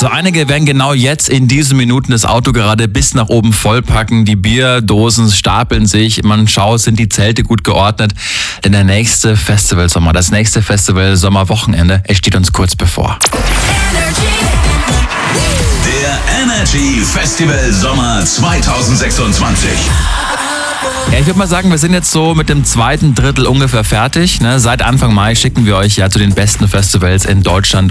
Also einige werden genau jetzt in diesen Minuten das Auto gerade bis nach oben vollpacken. Die Bierdosen stapeln sich. Man schaut, sind die Zelte gut geordnet. Denn der nächste Festivalsommer, das nächste Festival Sommerwochenende, es steht uns kurz bevor. Der Energy Festival Sommer 2026. Ja, ich würde mal sagen, wir sind jetzt so mit dem zweiten Drittel ungefähr fertig. Seit Anfang Mai schicken wir euch ja zu den besten Festivals in Deutschland